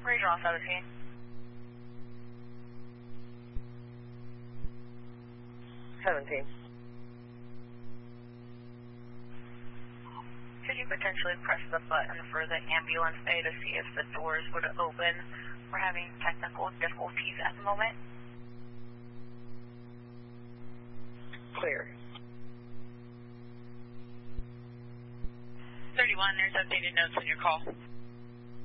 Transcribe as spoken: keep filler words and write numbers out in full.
Regional seventeen. seventeen. Could you potentially press the button for the ambulance bay to see if the doors would open? We're having technical difficulties at the moment. Clear. thirty-one, there's updated notes on your call.